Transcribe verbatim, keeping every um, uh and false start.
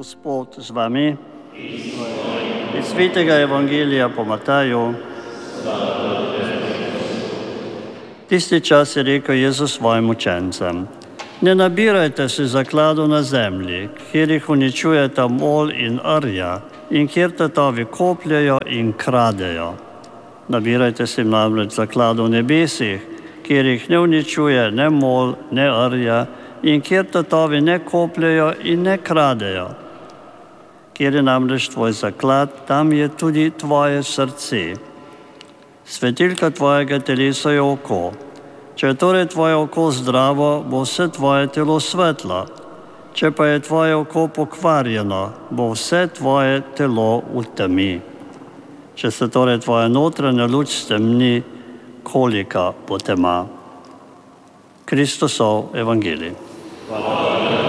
Gospod z vami. Iz Svetega Evangelija po Mateju. Tisti čas je rekel Jezus svojim učencem: Ne nabirajte si zakladov na zemlji, kjer jih uničujeta mol in rja in kjer tatovi kopljejo in kradejo. Nabirajte si namreč zakladov v nebesih, kjer jih ne uničuje ne mol, ne rja in kjer tatovi ne kopljejo in ne kradejo. Kjer je namreč tvoj zaklad, tam je tudi tvoje srce. Svetilka tvojega telesa je oko. Če je torej tvoje oko zdravo, bo vse tvoje telo svetlo. Če pa je tvoje oko pokvarjeno, bo vse tvoje telo v temi. Če se torej tvoja notranja luč stemni, kolika bo tema. Kristusov evangelij. Hvala.